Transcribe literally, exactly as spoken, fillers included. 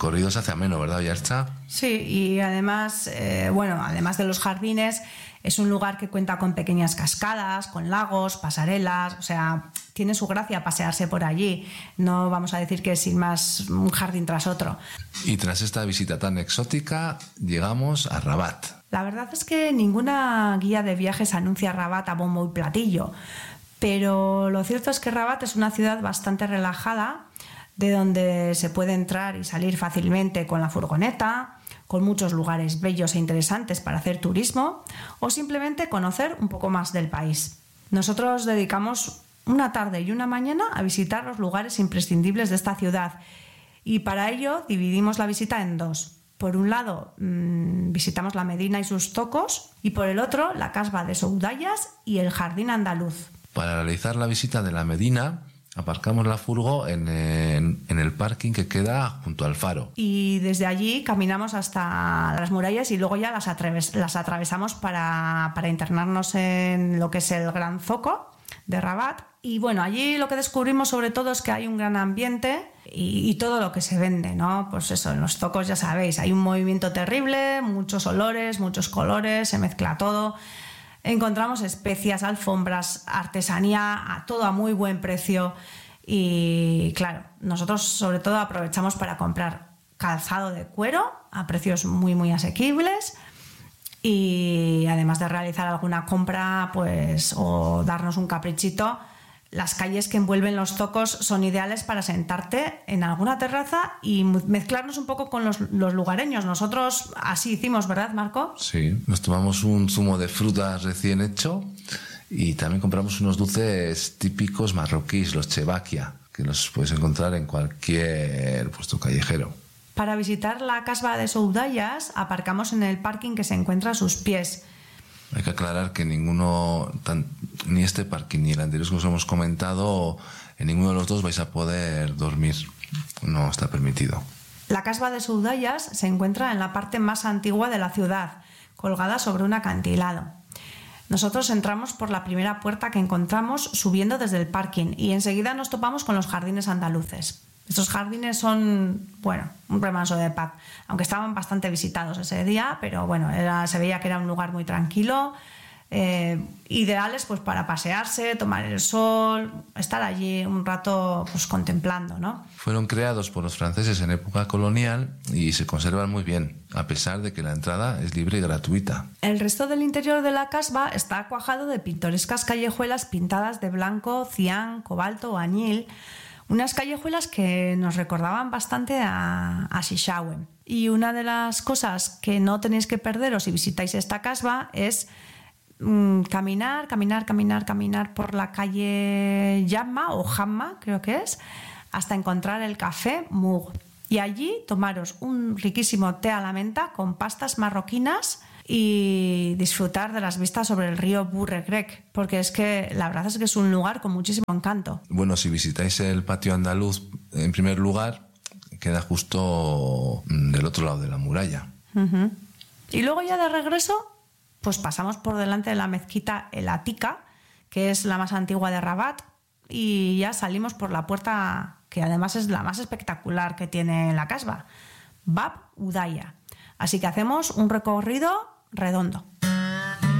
recorrido se hace ameno, ¿verdad, Yarcha? Sí, y además, eh, bueno, además de los jardines, es un lugar que cuenta con pequeñas cascadas, con lagos, pasarelas, o sea, tiene su gracia pasearse por allí. No vamos a decir que es sin más un jardín tras otro. Y tras esta visita tan exótica, llegamos a Rabat. La verdad es que ninguna guía de viajes anuncia Rabat a bombo y platillo, pero lo cierto es que Rabat es una ciudad bastante relajada, de donde se puede entrar y salir fácilmente con la furgoneta, con muchos lugares bellos e interesantes para hacer turismo o simplemente conocer un poco más del país. Nosotros dedicamos una tarde y una mañana a visitar los lugares imprescindibles de esta ciudad y para ello dividimos la visita en dos. Por un lado mmm, visitamos la Medina y sus zocos y por el otro la Casba de Soudayas y el Jardín Andaluz. Para realizar la visita de la Medina, aparcamos la furgo en, en, en el parking que queda junto al faro. Y desde allí caminamos hasta las murallas y luego ya las, atraves, las atravesamos para, para internarnos en lo que es el Gran Zoco de Rabat. Y bueno, allí lo que descubrimos sobre todo es que hay un gran ambiente y, y todo lo que se vende, ¿no? Pues eso, en los zocos ya sabéis, hay un movimiento terrible, muchos olores, muchos colores, se mezcla todo. Encontramos especias, alfombras, artesanía, a todo a muy buen precio y claro, nosotros sobre todo aprovechamos para comprar calzado de cuero a precios muy muy asequibles y además de realizar alguna compra pues o darnos un caprichito, las calles que envuelven los zocos son ideales para sentarte en alguna terraza y mezclarnos un poco con los, los lugareños. Nosotros así hicimos, ¿verdad, Marco? Sí, nos tomamos un zumo de frutas recién hecho y también compramos unos dulces típicos marroquíes, los chebaquia, que los puedes encontrar en cualquier puesto callejero. Para visitar la Casba de Soudayas aparcamos en el parking que se encuentra a sus pies. Hay que aclarar que ninguno, tan, ni este parking ni el anterior que os hemos comentado, en ninguno de los dos vais a poder dormir. No está permitido. La Casba de Soudayas se encuentra en la parte más antigua de la ciudad, colgada sobre un acantilado. Nosotros entramos por la primera puerta que encontramos subiendo desde el parking y enseguida nos topamos con los jardines andaluces. Estos jardines son, bueno, un remanso de paz, aunque estaban bastante visitados ese día, pero bueno, era, se veía que era un lugar muy tranquilo, eh, ideales pues para pasearse, tomar el sol, estar allí un rato pues contemplando, ¿no? Fueron creados por los franceses en época colonial y se conservan muy bien, a pesar de que la entrada es libre y gratuita. El resto del interior de la casba está cuajado de pintorescas callejuelas pintadas de blanco, cian, cobalto o añil, unas callejuelas que nos recordaban bastante a, a Sixauen. Y una de las cosas que no tenéis que perderos si visitáis esta casba es mmm, caminar, caminar, caminar, caminar por la calle Jamma o Jamma, creo que es, hasta encontrar el café Moug. Y allí tomaros un riquísimo té a la menta con pastas marroquinas y disfrutar de las vistas sobre el río Bourregrec, porque es que la verdad es que es un lugar con muchísimo encanto. Bueno, si visitáis el patio andaluz, en primer lugar, queda justo del otro lado de la muralla. Uh-huh. Y luego ya de regreso, pues pasamos por delante de la mezquita El Atika, que es la más antigua de Rabat, y ya salimos por la puerta que además es la más espectacular que tiene la casba, Bab Udaya. Así que hacemos un recorrido redondo.